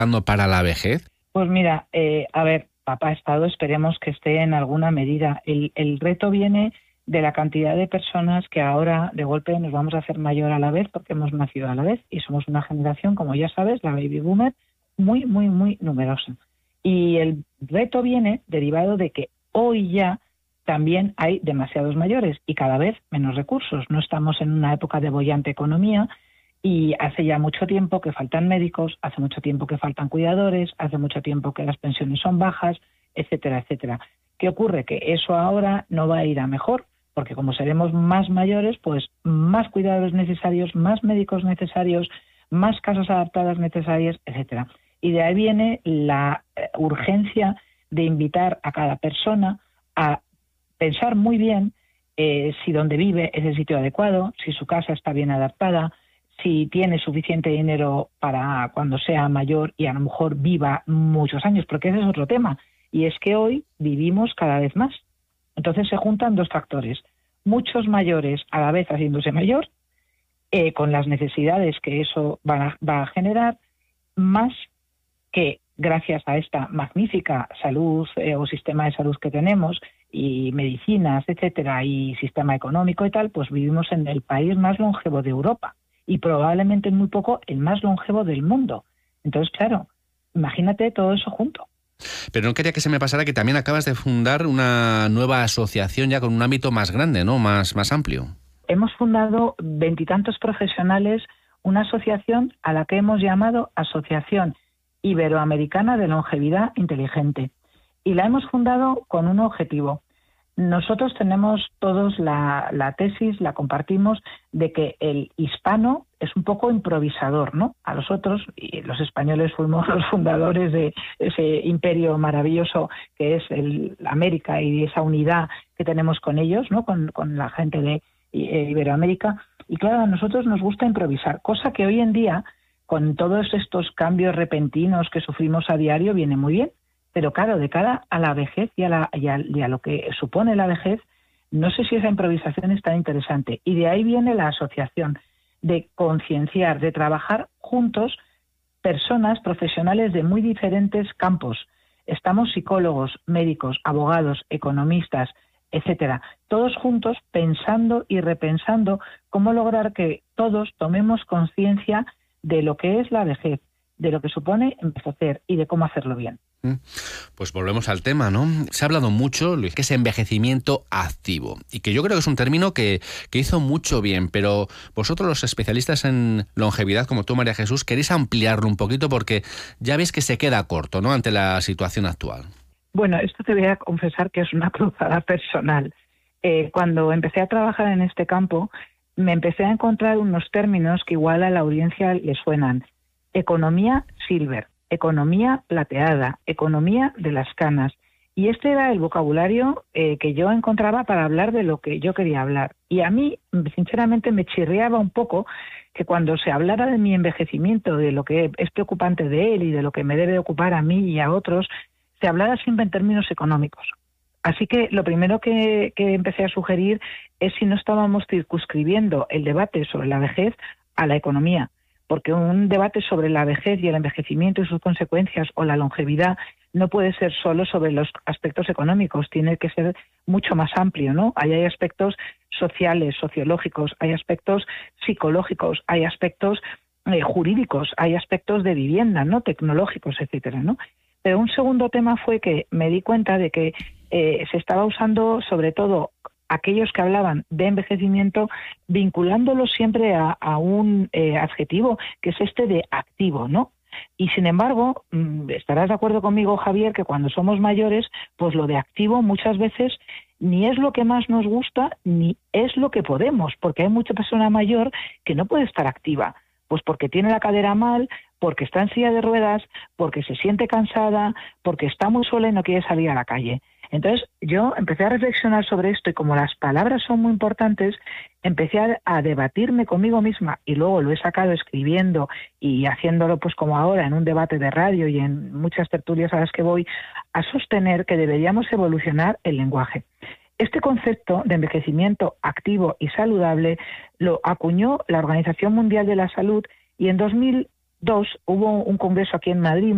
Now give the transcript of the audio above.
para la vejez? Pues mira, a ver, papá Estado esperemos que esté en alguna medida. El reto viene de la cantidad de personas que ahora de golpe nos vamos a hacer mayor a la vez porque hemos nacido a la vez y somos una generación, como ya sabes, la baby boomer, muy, muy, muy numerosa. Y el reto viene derivado de que hoy ya también hay demasiados mayores y cada vez menos recursos. No estamos en una época de boyante economía y hace ya mucho tiempo que faltan médicos, hace mucho tiempo que faltan cuidadores, hace mucho tiempo que las pensiones son bajas, etcétera, etcétera. ¿Qué ocurre? Que eso ahora no va a ir a mejor, porque como seremos más mayores, pues más cuidados necesarios, más médicos necesarios, más casas adaptadas necesarias, etcétera. Y de ahí viene la urgencia de invitar a cada persona a pensar muy bien si donde vive es el sitio adecuado, si su casa está bien adaptada, si tiene suficiente dinero para cuando sea mayor y a lo mejor viva muchos años, porque ese es otro tema. Y es que hoy vivimos cada vez más. Entonces se juntan dos factores. Muchos mayores a la vez haciéndose mayor, con las necesidades que eso va a generar, más que gracias a esta magnífica salud o sistema de salud que tenemos, y medicinas, etcétera, y sistema económico y tal, pues vivimos en el país más longevo de Europa y probablemente en muy poco el más longevo del mundo. Entonces, claro, imagínate todo eso junto. Pero no quería que se me pasara que también acabas de fundar una nueva asociación ya con un ámbito más grande, ¿no? Más amplio. Hemos fundado 20 y tantos profesionales una asociación a la que hemos llamado Asociación Iberoamericana de Longevidad Inteligente. Y la hemos fundado con un objetivo. Nosotros tenemos todos la tesis, la compartimos, de que el hispano es un poco improvisador, ¿no? A los otros, y los españoles fuimos los fundadores de ese imperio maravilloso que es América y esa unidad que tenemos con ellos, ¿no? Con la gente de Iberoamérica. Y claro, a nosotros nos gusta improvisar, cosa que hoy en día, con todos estos cambios repentinos que sufrimos a diario, viene muy bien. Pero claro, de cara a la vejez y a lo que supone la vejez, no sé si esa improvisación es tan interesante. Y de ahí viene la asociación, de concienciar, de trabajar juntos personas profesionales de muy diferentes campos. Estamos psicólogos, médicos, abogados, economistas, etcétera, todos juntos pensando y repensando cómo lograr que todos tomemos conciencia de lo que es la vejez, de lo que supone envejecer y de cómo hacerlo bien. Pues volvemos al tema, ¿no? Se ha hablado mucho, Luis, que es envejecimiento activo y que yo creo que es un término que hizo mucho bien, pero vosotros los especialistas en longevidad, como tú, María Jesús, queréis ampliarlo un poquito porque ya veis que se queda corto, ¿no?, ante la situación actual. Bueno, esto te voy a confesar que es una cruzada personal. Cuando empecé a trabajar en este campo, me empecé a encontrar unos términos que igual a la audiencia le suenan. Economía silver, economía plateada, economía de las canas. Y este era el vocabulario que yo encontraba para hablar de lo que yo quería hablar. Y a mí, sinceramente, me chirriaba un poco que cuando se hablara de mi envejecimiento, de lo que es preocupante de él y de lo que me debe ocupar a mí y a otros, se hablara siempre en términos económicos. Así que lo primero que empecé a sugerir es si no estábamos circunscribiendo el debate sobre la vejez a la economía, porque un debate sobre la vejez y el envejecimiento y sus consecuencias o la longevidad no puede ser solo sobre los aspectos económicos, tiene que ser mucho más amplio, ¿no? Ahí hay aspectos sociales, sociológicos, hay aspectos psicológicos, hay aspectos jurídicos, hay aspectos de vivienda, ¿no?, tecnológicos, etcétera, ¿no? Pero un segundo tema fue que me di cuenta de que se estaba usando sobre todo aquellos que hablaban de envejecimiento vinculándolo siempre a un adjetivo que es este de activo, ¿no? Y sin embargo, estarás de acuerdo conmigo, Javier, que cuando somos mayores, pues lo de activo muchas veces ni es lo que más nos gusta ni es lo que podemos, porque hay mucha persona mayor que no puede estar activa, pues porque tiene la cadera mal, porque está en silla de ruedas, porque se siente cansada, porque está muy sola y no quiere salir a la calle. Entonces yo empecé a reflexionar sobre esto y como las palabras son muy importantes, empecé a debatirme conmigo misma y luego lo he sacado escribiendo y haciéndolo pues como ahora en un debate de radio y en muchas tertulias a las que voy, a sostener que deberíamos evolucionar el lenguaje. Este concepto de envejecimiento activo y saludable lo acuñó la Organización Mundial de la Salud y en 2002 hubo un congreso aquí en Madrid